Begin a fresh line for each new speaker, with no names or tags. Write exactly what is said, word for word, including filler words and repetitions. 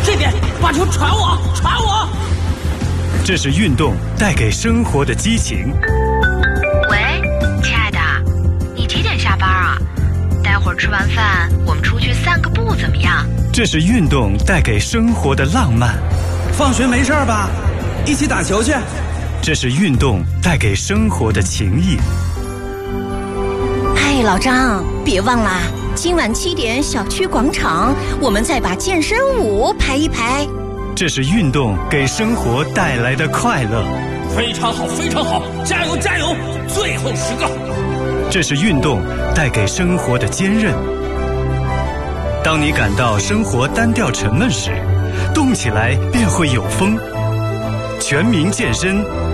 这边，把球传我，传我。
这是运动带给生活的激情。
喂，亲爱的，你几点下班啊？待会儿吃完饭，我们出去散个步怎么样？
这是运动带给生活的浪漫。
放学没事吧？一起打球去。
这是运动带给生活的情谊。
哎，老张，别忘了今晚七点小区广场，我们再把健身舞排一排。
这是运动给生活带来的快乐。
非常好，非常好，加油加油！最后十个。
这是运动带给生活的坚韧。当你感到生活单调沉闷时，动起来便会有风。全民健身，